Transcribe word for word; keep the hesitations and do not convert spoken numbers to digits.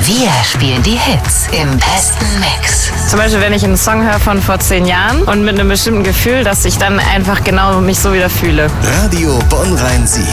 Wir spielen die Hits im besten Mix. Zum Beispiel, wenn ich einen Song höre von vor zehn Jahren und mit einem bestimmten Gefühl, dass ich dann einfach genau mich so wieder fühle. Radio Bonn-Rhein-Sieg.